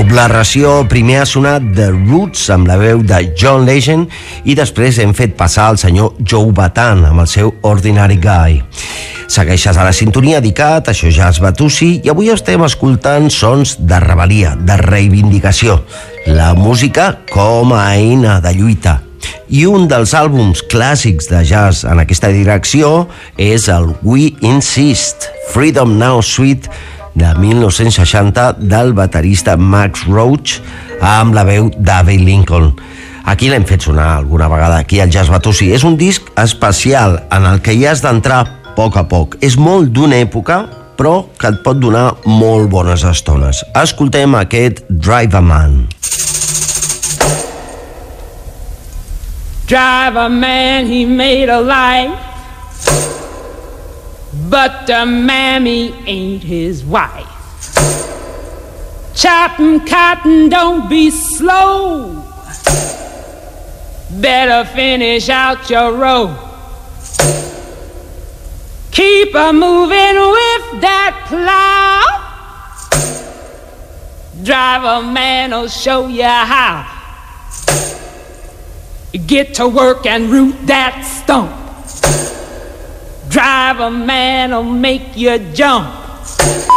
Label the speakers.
Speaker 1: Doble ració, primer ha sonat The Roots amb la veu de John Legend i després hem fet passar el senyor Joe Bataan amb el seu Ordinary Guy. Segueixes a la sintonia dedicat, això ja es Batussi, i avui estem escoltant sons de rebel·lia, de reivindicació, la música com a eina de lluita. I un dels àlbums clàssics de jazz en aquesta direcció és el We Insist, Freedom Now Suite, de 1960 del baterista Max Roach amb la veu d'Abbey Lincoln. Aquí l'hem fet sonar alguna vegada, aquí al Jazz Batussi. És un disc especial en el que hi has d'entrar a poc. És molt d'una època, però que et pot donar molt bones estones. Escoltem aquest Drive a Man.
Speaker 2: Drive a man, he made a life, but the mammy ain't his wife. Chopping cotton, don't be slow, better finish out your row. Keep a moving with that plow, drive a man'll show you how. Get to work and root that stump. Drive a man'll make you jump.